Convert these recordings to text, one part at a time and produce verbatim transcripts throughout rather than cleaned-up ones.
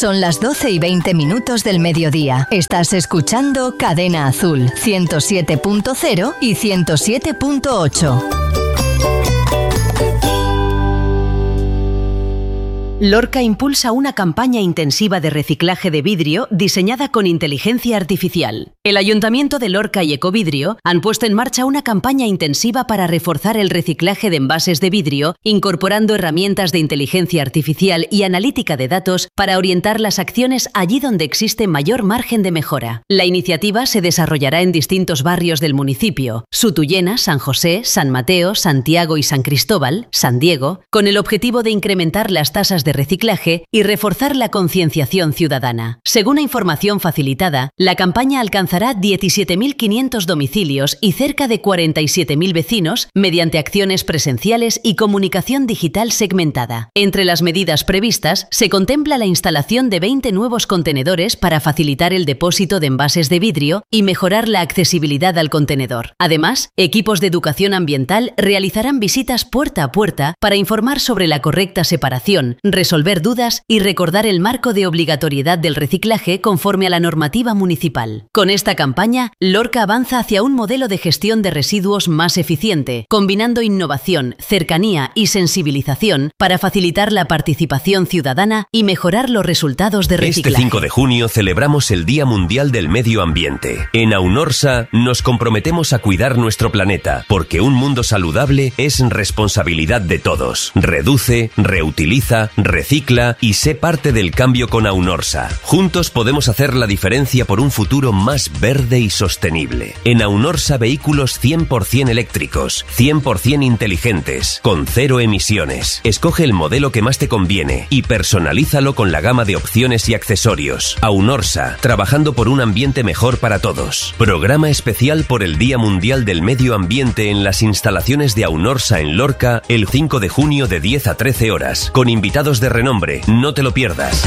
Son las doce y veinte minutos del mediodía. Estás escuchando Cadena Azul, ciento siete punto cero y ciento siete punto ocho. Lorca impulsa una campaña intensiva de reciclaje de vidrio diseñada con inteligencia artificial. El Ayuntamiento de Lorca y Ecovidrio han puesto en marcha una campaña intensiva para reforzar el reciclaje de envases de vidrio, incorporando herramientas de inteligencia artificial y analítica de datos para orientar las acciones allí donde existe mayor margen de mejora. La iniciativa se desarrollará en distintos barrios del municipio: Sutuyena, San José, San Mateo, Santiago y San Cristóbal, San Diego, con el objetivo de incrementar las tasas de reciclaje y reforzar la concienciación ciudadana. Según la información facilitada, la campaña alcanzará diecisiete mil quinientos domicilios y cerca de cuarenta y siete mil vecinos mediante acciones presenciales y comunicación digital segmentada. Entre las medidas previstas se contempla la instalación de veinte nuevos contenedores para facilitar el depósito de envases de vidrio y mejorar la accesibilidad al contenedor. Además, equipos de educación ambiental realizarán visitas puerta a puerta para informar sobre la correcta separación, resolver dudas y recordar el marco de obligatoriedad del reciclaje conforme a la normativa municipal. Con esta campaña, Lorca avanza hacia un modelo de gestión de residuos más eficiente, combinando innovación, cercanía y sensibilización para facilitar la participación ciudadana y mejorar los resultados de reciclaje. Este cinco de junio celebramos el Día Mundial del Medio Ambiente. En Aunorsa nos comprometemos a cuidar nuestro planeta, porque un mundo saludable es responsabilidad de todos. Reduce, reutiliza, recicla y sé parte del cambio con Aunorsa. Juntos podemos hacer la diferencia por un futuro más verde y sostenible. En Aunorsa, vehículos cien por ciento eléctricos, cien por ciento inteligentes, con cero emisiones. Escoge el modelo que más te conviene y personalízalo con la gama de opciones y accesorios. Aunorsa, trabajando por un ambiente mejor para todos. Programa especial por el Día Mundial del Medio Ambiente en las instalaciones de Aunorsa en Lorca el cinco de junio de diez a trece horas, con invitados de renombre. No te lo pierdas.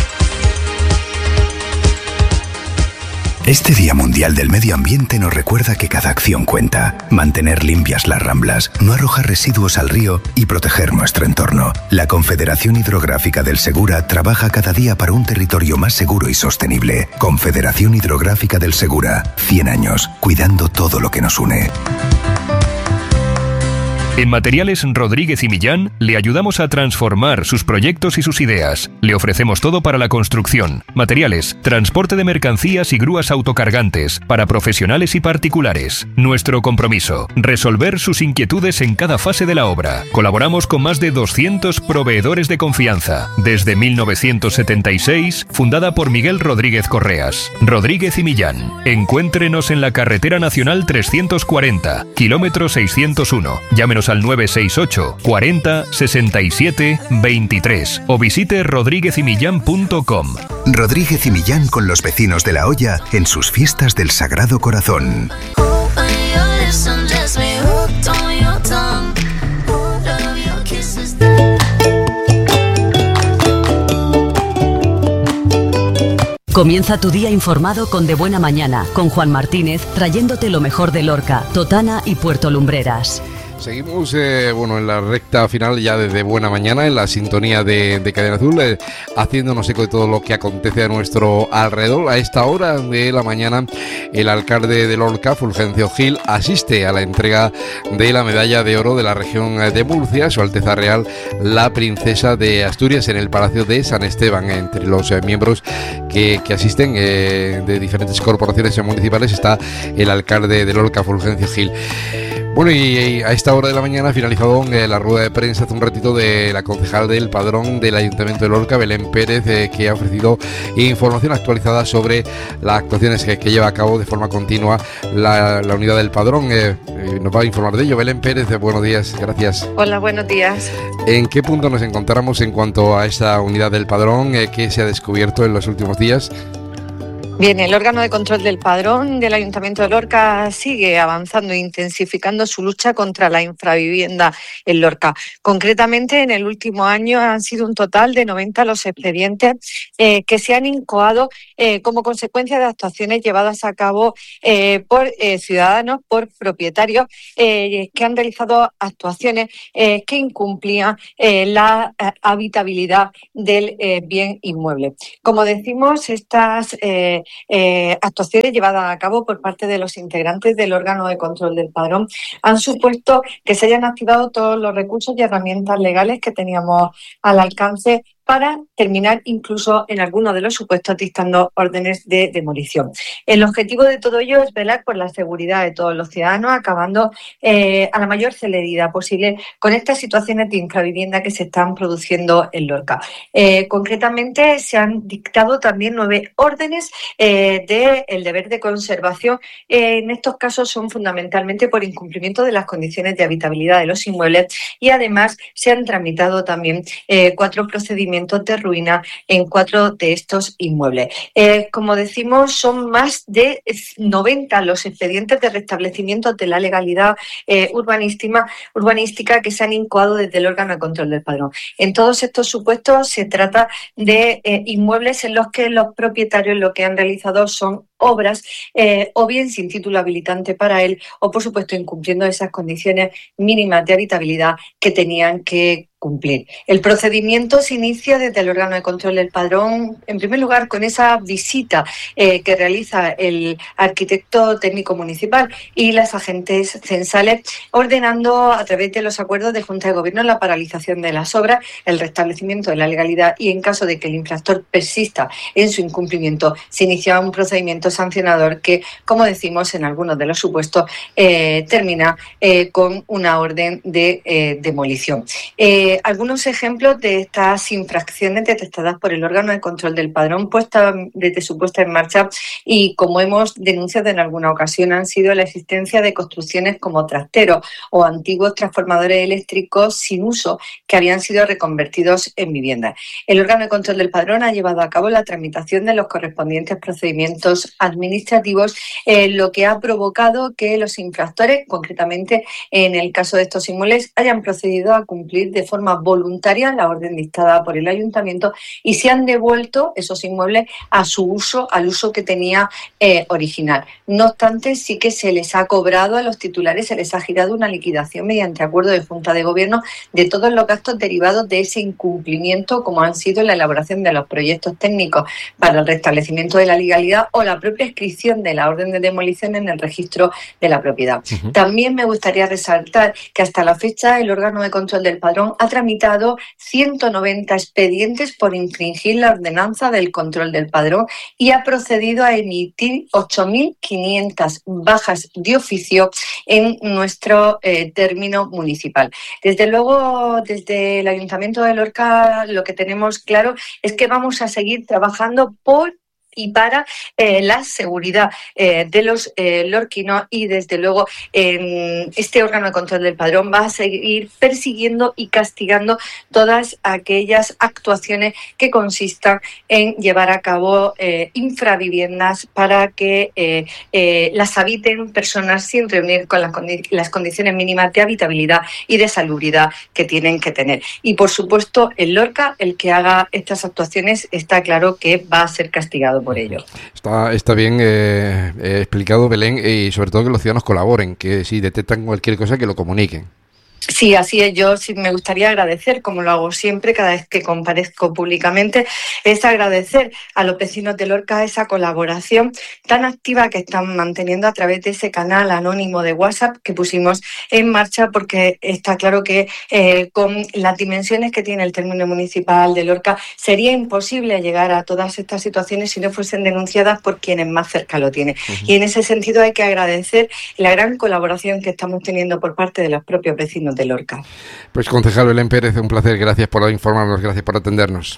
Este Día Mundial del Medio Ambiente nos recuerda que cada acción cuenta. Mantener limpias las ramblas, no arrojar residuos al río y proteger nuestro entorno. La Confederación Hidrográfica del Segura trabaja cada día para un territorio más seguro y sostenible. Confederación Hidrográfica del Segura, cien años, cuidando todo lo que nos une. En Materiales Rodríguez y Millán le ayudamos a transformar sus proyectos y sus ideas. Le ofrecemos todo para la construcción. Materiales, transporte de mercancías y grúas autocargantes para profesionales y particulares. Nuestro compromiso, resolver sus inquietudes en cada fase de la obra. Colaboramos con más de doscientos proveedores de confianza. Desde mil novecientos setenta y seis, fundada por Miguel Rodríguez Correas. Rodríguez y Millán. Encuéntrenos en la Carretera Nacional trescientos cuarenta, kilómetro seiscientos uno. Llámenos al nueve seis ocho, cuarenta, sesenta y siete, veintitrés o visite rodríguez y millán punto com. Rodríguez y Millán con los vecinos de La Hoya en sus fiestas del Sagrado Corazón. Comienza tu día informado con De Buena Mañana, con Juan Martínez, trayéndote lo mejor de Lorca, Totana y Puerto Lumbreras. Seguimos eh, bueno, en la recta final ya desde Buena Mañana, en la sintonía de, de Cadena Azul, eh, haciéndonos eco de todo lo que acontece a nuestro alrededor. A esta hora de la mañana, el alcalde de Lorca, Fulgencio Gil, asiste a la entrega de la medalla de oro de la región de Murcia, Su Alteza Real, la Princesa de Asturias, en el Palacio de San Esteban. Entre los eh, miembros que, que asisten eh, de diferentes corporaciones municipales está el alcalde de Lorca, Fulgencio Gil. Bueno, y a esta hora de la mañana ha finalizado eh, la rueda de prensa hace un ratito de la concejal del Padrón del Ayuntamiento de Lorca, Belén Pérez, eh, que ha ofrecido información actualizada sobre las actuaciones que, que lleva a cabo de forma continua la, la unidad del Padrón. Eh, eh, nos va a informar de ello. Belén Pérez, eh, buenos días, gracias. Hola, buenos días. ¿En qué punto nos encontramos en cuanto a esta unidad del Padrón? Eh, ¿Qué se ha descubierto en los últimos días? Bien, el órgano de control del padrón del Ayuntamiento de Lorca sigue avanzando e intensificando su lucha contra la infravivienda en Lorca. Concretamente, en el último año han sido un total de noventa los expedientes eh, que se han incoado eh, como consecuencia de actuaciones llevadas a cabo eh, por eh, ciudadanos, por propietarios eh, que han realizado actuaciones eh, que incumplían eh, la eh, habitabilidad del eh, bien inmueble. Como decimos, estas eh, Eh, actuaciones llevadas a cabo por parte de los integrantes del órgano de control del padrón han supuesto que se hayan activado todos los recursos y herramientas legales que teníamos al alcance para terminar incluso en algunos de los supuestos dictando órdenes de demolición. El objetivo de todo ello es velar por la seguridad de todos los ciudadanos, acabando eh, a la mayor celeridad posible con estas situaciones de infravivienda que se están produciendo en Lorca. Eh, concretamente, se han dictado también nueve órdenes eh, del deber de conservación. Eh, en estos casos son fundamentalmente por incumplimiento de las condiciones de habitabilidad de los inmuebles y además se han tramitado también eh, cuatro procedimientos de ruina en cuatro de estos inmuebles. Eh, como decimos, son más de noventa los expedientes de restablecimiento de la legalidad eh, urbanística, urbanística que se han incoado desde el órgano de control del padrón. En todos estos supuestos se trata de eh, inmuebles en los que los propietarios lo que han realizado son obras eh, o bien sin título habilitante para él o, por supuesto, incumpliendo esas condiciones mínimas de habitabilidad que tenían que cumplir. El procedimiento se inicia desde el órgano de control del padrón, en primer lugar, con esa visita eh, que realiza el arquitecto técnico municipal y las agentes censales, ordenando a través de los acuerdos de Junta de Gobierno la paralización de las obras, el restablecimiento de la legalidad y, en caso de que el infractor persista en su incumplimiento, se inicia un procedimiento sancionador que, como decimos, en algunos de los supuestos eh, termina eh, con una orden de eh, demolición. Eh, algunos ejemplos de estas infracciones detectadas por el órgano de control del padrón puesta desde su puesta en marcha y, como hemos denunciado en alguna ocasión, han sido la existencia de construcciones como trasteros o antiguos transformadores eléctricos sin uso que habían sido reconvertidos en viviendas. El órgano de control del padrón ha llevado a cabo la tramitación de los correspondientes procedimientos administrativos, eh, lo que ha provocado que los infractores, concretamente en el caso de estos inmuebles, hayan procedido a cumplir de forma voluntaria la orden dictada por el ayuntamiento y se han devuelto esos inmuebles a su uso, al uso que tenía eh, original. No obstante, sí que se les ha cobrado a los titulares, se les ha girado una liquidación mediante acuerdo de Junta de Gobierno de todos los gastos derivados de ese incumplimiento, como han sido la elaboración de los proyectos técnicos para el restablecimiento de la legalidad o la propia inscripción de la orden de demolición en el registro de la propiedad. Uh-huh. También me gustaría resaltar que hasta la fecha el órgano de control del padrón ha tramitado ciento noventa expedientes por infringir la ordenanza del control del padrón y ha procedido a emitir ocho mil quinientas bajas de oficio en nuestro eh, término municipal. Desde luego, desde el Ayuntamiento de Lorca, lo que tenemos claro es que vamos a seguir trabajando por y para eh, la seguridad eh, de los eh, lorquinos y, desde luego, eh, este órgano de control del padrón va a seguir persiguiendo y castigando todas aquellas actuaciones que consistan en llevar a cabo eh, infraviviendas para que eh, eh, las habiten personas sin reunir con las, condi- las condiciones mínimas de habitabilidad y de salubridad que tienen que tener. Y, por supuesto, en Lorca, el que haga estas actuaciones está claro que va a ser castigado por ello. Está, está bien eh, eh, explicado, Belén, y sobre todo que los ciudadanos colaboren, que si detectan cualquier cosa que lo comuniquen. Sí, así es. Yo sí me gustaría agradecer, como lo hago siempre cada vez que comparezco públicamente, es agradecer a los vecinos de Lorca esa colaboración tan activa que están manteniendo a través de ese canal anónimo de WhatsApp que pusimos en marcha, porque está claro que eh, con las dimensiones que tiene el término municipal de Lorca sería imposible llegar a todas estas situaciones si no fuesen denunciadas por quienes más cerca lo tienen. Uh-huh. Y en ese sentido hay que agradecer la gran colaboración que estamos teniendo por parte de los propios vecinos de Lorca. Pues, concejal Belén Pérez, un placer, gracias por informarnos, gracias por atendernos.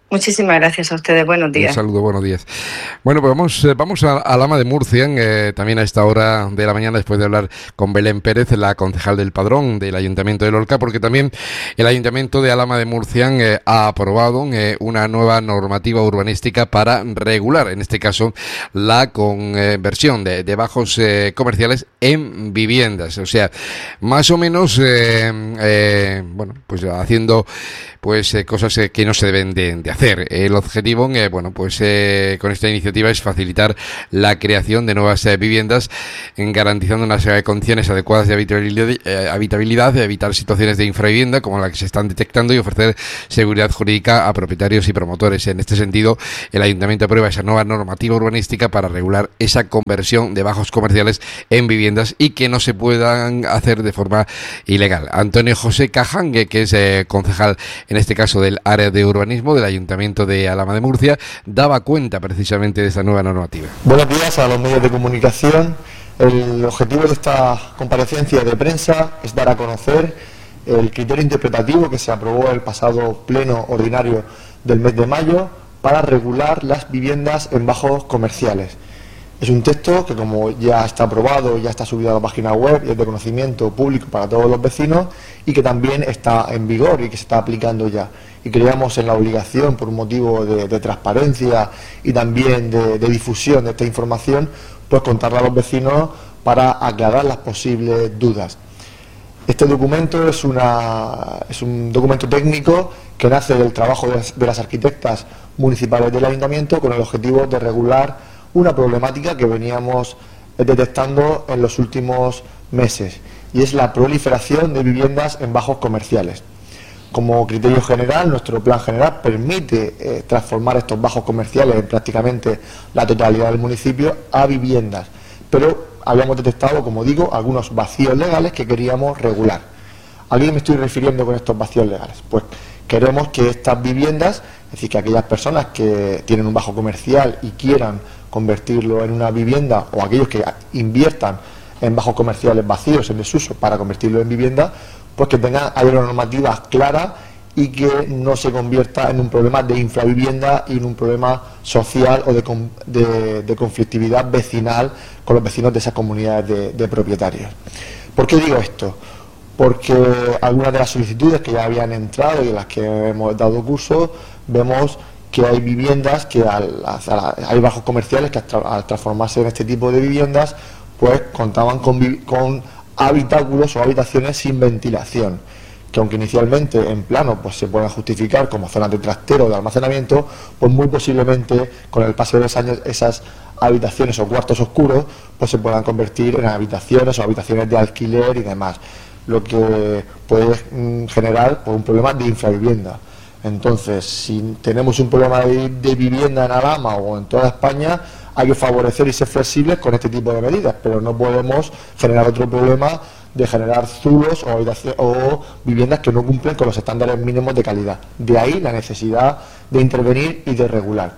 Muchísimas gracias a ustedes. Buenos días. Un saludo, buenos días. Bueno, pues vamos, eh, vamos a, a Alhama de Murcia, eh, también a esta hora de la mañana, después de hablar con Belén Pérez, la concejal del Padrón del Ayuntamiento de Lorca, porque también el Ayuntamiento de Alhama de Murcia eh, ha aprobado eh, una nueva normativa urbanística para regular, en este caso, la conversión de, de bajos eh, comerciales en viviendas. O sea, más o menos, eh, eh, bueno, pues haciendo pues eh, cosas eh, que no se deben de, de hacer. El objetivo, eh, bueno, pues eh, con esta iniciativa es facilitar la creación de nuevas eh, viviendas, en garantizando unas eh, condiciones adecuadas de habitabilidad, eh, habitabilidad, evitar situaciones de infravivienda como la que se están detectando y ofrecer seguridad jurídica a propietarios y promotores. En este sentido, el Ayuntamiento aprueba esa nueva normativa urbanística para regular esa conversión de bajos comerciales en viviendas y que no se puedan hacer de forma ilegal. Antonio José Cajangue, que es eh, concejal en este caso del área de urbanismo del Ayuntamiento de Alhama de Murcia, daba cuenta precisamente de esta nueva normativa. Buenos días a los medios de comunicación. El objetivo de esta comparecencia de prensa es dar a conocer el criterio interpretativo que se aprobó el pasado pleno ordinario del mes de mayo para regular las viviendas en bajos comerciales. Es un texto que, como ya está aprobado, ya está subido a la página web y es de conocimiento público para todos los vecinos y que también está en vigor y que se está aplicando ya. Y creíamos en la obligación, por un motivo de, de transparencia y también de, de difusión de esta información, pues contarla a los vecinos para aclarar las posibles dudas. Este documento es, una, es un documento técnico que nace del trabajo de las, de las arquitectas municipales del Ayuntamiento con el objetivo de regular una problemática que veníamos detectando en los últimos meses, y es la proliferación de viviendas en bajos comerciales. Como criterio general, nuestro plan general permite eh, transformar estos bajos comerciales en prácticamente la totalidad del municipio a viviendas, pero habíamos detectado, como digo, algunos vacíos legales que queríamos regular. ¿A qué me estoy refiriendo con estos vacíos legales? Pues queremos que estas viviendas, es decir, que aquellas personas que tienen un bajo comercial y quieran convertirlo en una vivienda, o aquellos que inviertan en bajos comerciales vacíos en desuso para convertirlo en vivienda, pues que tengan haya una normativa clara y que no se convierta en un problema de infravivienda y en un problema social o de, de, de conflictividad vecinal con los vecinos de esas comunidades de, de propietarios. ¿Por qué digo esto? Porque algunas de las solicitudes que ya habían entrado y en las que hemos dado curso, vemos que hay viviendas, que al, al, hay bajos comerciales que al, al transformarse en este tipo de viviendas, pues contaban con, con habitáculos o habitaciones sin ventilación, que aunque inicialmente en plano pues se puedan justificar como zonas de trastero o de almacenamiento, pues muy posiblemente con el paso de los años esas habitaciones o cuartos oscuros pues se puedan convertir en habitaciones o habitaciones de alquiler y demás, lo que puede mm, generar pues, un problema de infravivienda. Entonces, si tenemos un problema de, de vivienda en Alhama o en toda España, hay que favorecer y ser flexibles con este tipo de medidas, pero no podemos generar otro problema de generar zulos o, o viviendas que no cumplen con los estándares mínimos de calidad. De ahí la necesidad de intervenir y de regular.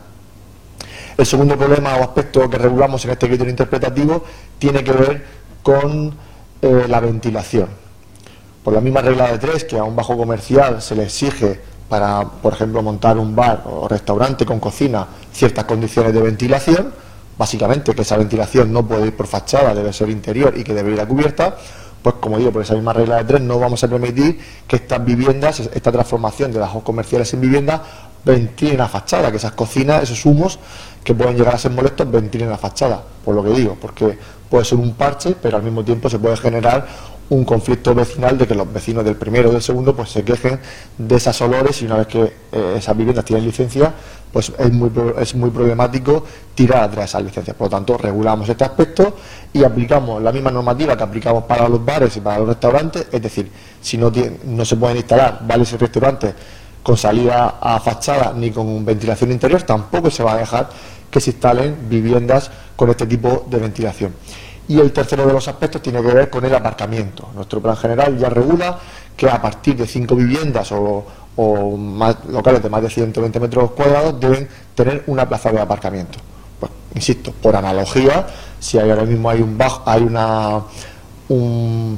El segundo problema o aspecto que regulamos en este criterio interpretativo tiene que ver con eh, la ventilación. Por la misma regla de tres, que a un bajo comercial se le exige para, por ejemplo, montar un bar o restaurante con cocina, ciertas condiciones de ventilación, básicamente que esa ventilación no puede ir por fachada, debe ser interior y que debe ir a cubierta, pues como digo, por esa misma regla de tres no vamos a permitir que estas viviendas, esta transformación de bajos comerciales en viviendas, ventilen la fachada, que esas cocinas, esos humos que pueden llegar a ser molestos, ventilen la fachada, por lo que digo, porque puede ser un parche, pero al mismo tiempo se puede generar un conflicto vecinal de que los vecinos del primero o del segundo pues se quejen de esas olores, y una vez que eh, esas viviendas tienen licencia, pues es muy, es muy problemático tirar atrás esas licencias. Por lo tanto, regulamos este aspecto y aplicamos la misma normativa que aplicamos para los bares y para los restaurantes, es decir, si no, tiene, no se pueden instalar bares y restaurantes con salida a fachada ni con ventilación interior, tampoco se va a dejar que se instalen viviendas con este tipo de ventilación. Y el tercero de los aspectos tiene que ver con el aparcamiento. Nuestro plan general ya regula que a partir de cinco viviendas o, o más, locales de más de ciento veinte metros cuadrados deben tener una plaza de aparcamiento. Pues, insisto, por analogía, si hay ahora mismo hay un bajo, hay una un,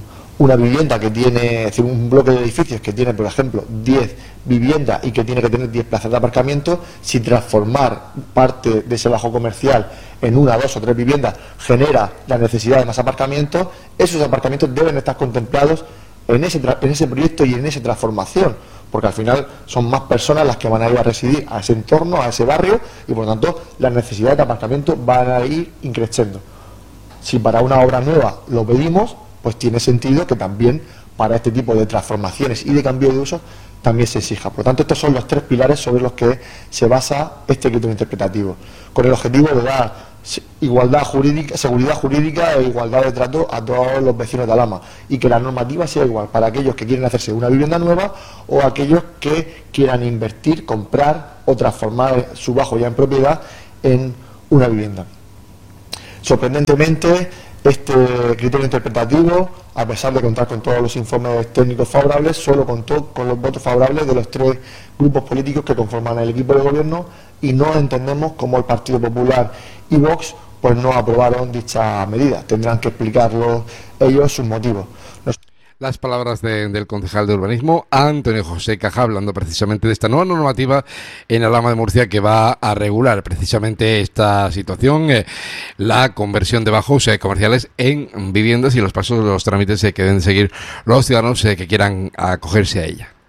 una vivienda que tiene, es decir, un bloque de edificios que tiene, por ejemplo, diez viviendas y que tiene que tener diez plazas de aparcamiento, si transformar parte de ese bajo comercial en una, dos o tres viviendas genera la necesidad de más aparcamientos, esos aparcamientos deben estar contemplados en ese, en ese proyecto y en esa transformación, porque al final son más personas las que van a ir a residir a ese entorno, a ese barrio, y por lo tanto las necesidades de aparcamiento van a ir increciendo. Si para una obra nueva lo pedimos, pues tiene sentido que también para este tipo de transformaciones y de cambio de uso también se exija. Por lo tanto, estos son los tres pilares sobre los que se basa este criterio interpretativo, con el objetivo de dar igualdad jurídica, seguridad jurídica e igualdad de trato a todos los vecinos de Alhama, y que la normativa sea igual para aquellos que quieren hacerse una vivienda nueva o aquellos que quieran invertir, comprar o transformar su bajo ya en propiedad en una vivienda. Sorprendentemente, este criterio interpretativo, a pesar de contar con todos los informes técnicos favorables, solo contó con los votos favorables de los tres grupos políticos que conforman el equipo de gobierno, y no entendemos cómo el Partido Popular y Vox pues no aprobaron dicha medida. Tendrán que explicarlo ellos sus motivos. Nos... Las palabras de, del concejal de urbanismo, Antonio José Caja, hablando precisamente de esta nueva normativa en Alhama de Murcia que va a regular precisamente esta situación, eh, la conversión de bajos eh, comerciales en viviendas y los pasos de los trámites eh, que deben seguir los ciudadanos eh, que quieran acogerse a ella.